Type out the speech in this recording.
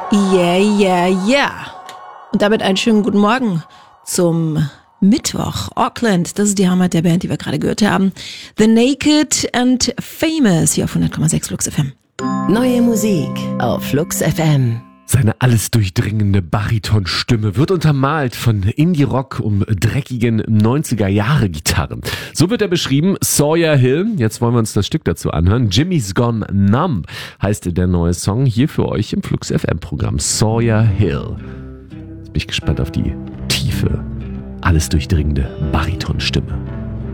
Yeah, yeah, yeah. Und damit einen schönen guten Morgen zum Mittwoch. Auckland, das ist die Heimat der Band, die wir gerade gehört haben. The Naked and Famous, hier auf 100,6 Flux FM. Neue Musik auf Flux FM. Seine alles durchdringende Baritonstimme wird untermalt von Indie-Rock um dreckigen 90er-Jahre-Gitarren. So wird er beschrieben, Sawyer Hill. Jetzt wollen wir uns das Stück dazu anhören. Jimmy's Gone Numb heißt der neue Song hier für euch im Flux FM-Programm. Sawyer Hill. Jetzt bin ich gespannt auf die tiefe, alles durchdringende Baritonstimme.